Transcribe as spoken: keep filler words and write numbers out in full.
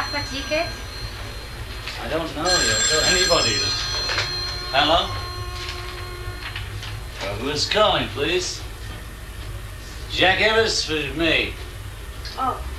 have a ticket? I don't know. You've got anybody. Hello? Uh, who's calling, please? Jack Evers for me. Oh.